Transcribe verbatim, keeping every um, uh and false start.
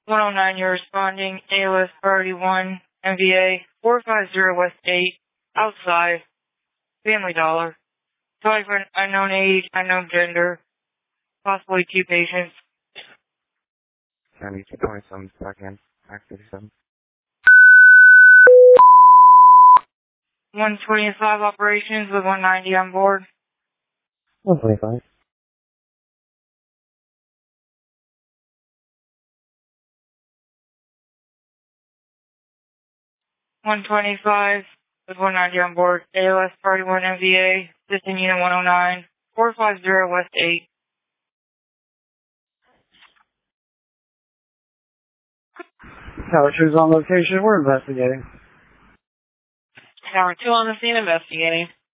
one oh nine, you're responding. A O S priority one, M V A, four five zero West eight, outside, Family Dollar. Sorry for an unknown age, unknown gender, possibly two patients. County two twenty-seven, second, Act fifty-seven. one twenty-five operations with one ninety on board. one twenty-five. one twenty-five with one ninety on board. A O S Party one M V A, System Unit one oh nine, four five zero West eight. Tower two is on location. We're investigating. Tower two on the scene investigating.